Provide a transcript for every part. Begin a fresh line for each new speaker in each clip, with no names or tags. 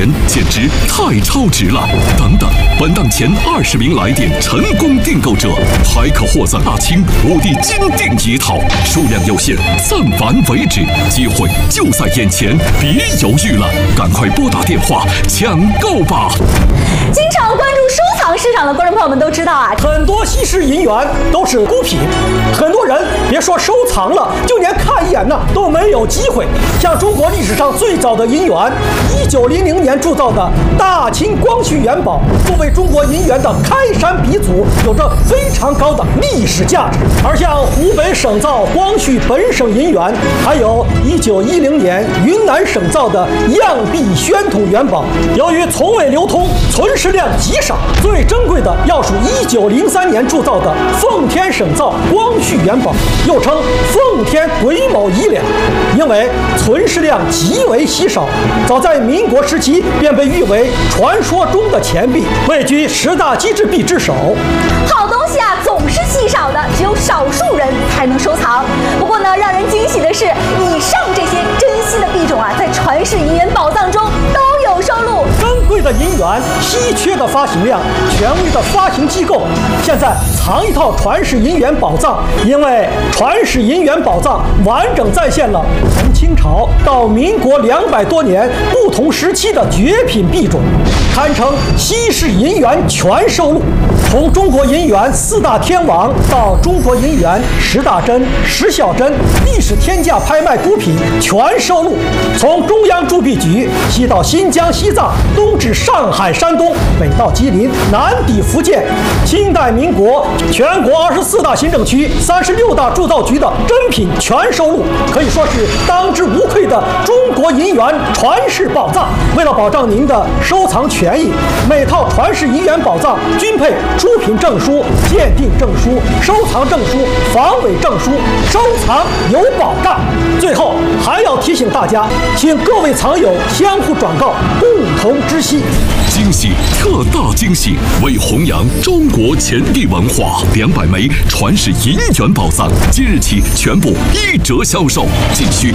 钱，简直太超值了！等等，本档前20名来电成功订购者，还可获赠大清5帝金锭一套，数量有限，暂完为止，机会就在眼前，别犹豫了，赶快拨打电话抢购吧！
经常关注收藏市场的观众朋友们都知道啊，
很多稀世银元都是孤品，很多人别说收藏了，就连看一眼呢都没有机会。像中国历史上最早的银元，1900年铸造的大清光绪元宝，作为中国银元的开山鼻祖，有着非常高的历史价值。而像湖北省造光绪本省银元，还有1910年云南省造的样壁宣统元宝，由于从未流通，存世量极少。最珍贵的要数1903年铸造的奉天省造光绪元宝，又称奉天癸卯乙两，因为存世量极为稀少，早在民国时期便被誉为传说中的钱币，位居10大机制币之首。
好东西啊，总是稀少的，只有少数人才能收藏。不过呢，让人惊喜的是，以上这些珍稀的币种啊，在传世银元宝藏中都有收录。
珍贵的银元，稀缺的发行量，权威的发行机构，现在藏一套传世银元宝藏，因为传世银元宝藏完整再现了从清朝到民国200多年不同时期的绝品币种，堪称稀世银元全收录。从中国银元4大天王到中国银元10大珍、10小珍，历史天价拍卖孤品全收录。从中央铸币局西到新疆、西藏，东至上海、山东，北到吉林，南抵福建，清代、民国全国24大行政区、36大铸造局的珍品全收录，可以说是当之无愧的中国银元传世宝藏。为了保障您的收藏权益，每套传世银元宝藏均配出品证书、鉴定证书、收藏证书、防伪证书，收藏有保障。最后还要提醒大家，请各位藏友相互转告，共同知悉。
惊喜，特大惊喜！为弘扬中国钱币文化，200枚传世银元宝藏即日起全部1折销售，仅需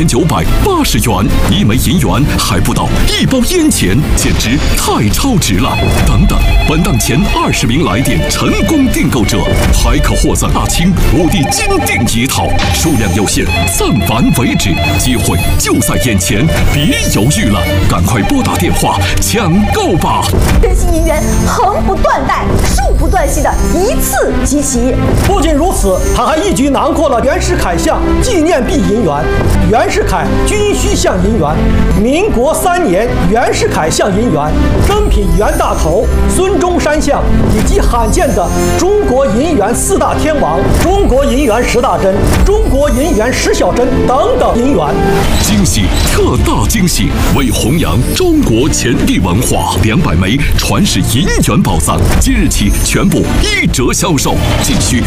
1980元，1枚银元还不到1包烟钱，简直太超值了！等等，本档前20名来电成功订购者，还可获赠大清5帝金锭一套，数量有限，暂完为止，机会就在眼前，别犹豫了，赶快拨打电话抢购吧！
珍稀银元横不断代，竖不断续的一次集齐。
不仅如此，他还一举囊括了袁世凯像纪念币银元、袁世凯军需像银元、民国3年袁世凯像银元、珍品袁大头、孙中山像，以及罕见的中国银元4大天王、中国银元10大珍、中国银元10小珍等等银元。
惊喜，特大惊喜！为弘扬中国钱币文化，200枚传世银元宝藏即日起全部1折销售，仅需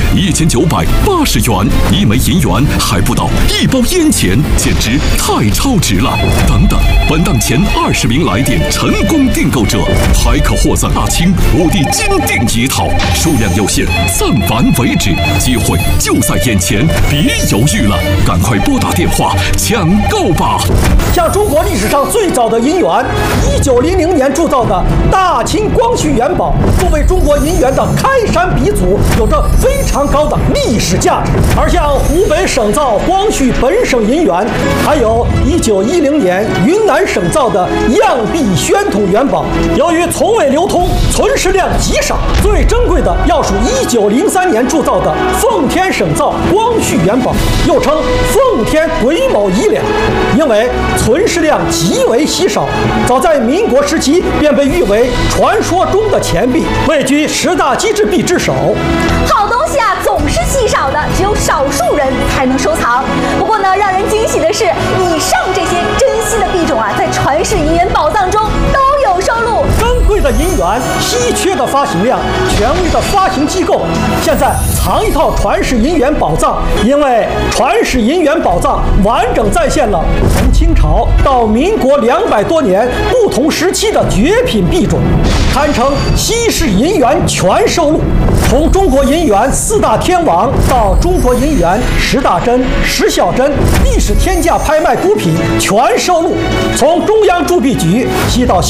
1980元，1枚银元还不到1包烟钱，简直太超值了！等等，本档前20名来电成功订购者，还可获赠大清5帝金锭一套，数量有限，暂完为止，机会就在眼前，别犹豫了，赶快拨打电话抢购吧！
像中国历史上最早的银元，1900年铸造的大清光绪元宝，作为中国银元的开山鼻祖，有着非常高的历史价值。而像湖北省造光绪本省银元，还有1910年云南省造的样壁宣统元宝，由于从未流通，存世量极少。最珍贵的要数1903年铸造的奉天省造光绪元宝，又称奉天癸卯乙两，因为存世量极为稀少，早在民国时期便被誉为传说中的钱币，位居10大机制币之首。
好东西啊，总是稀少的，只有少数人才能收藏。不过呢，让人惊喜的是，以上这些珍稀的币种啊，在传世银元宝藏中都有收录。
珍贵的银元，稀缺的发行量，权威的发行机构，现在藏一套传世银元宝藏，因为传世银元宝藏完整再现了从清朝到民国200多年不同时期的绝品币种，堪称稀世银元全收录。从中国银元4大天王到中国银元10大珍、10小珍，历史天价拍卖孤品全收录。从中央铸币局西到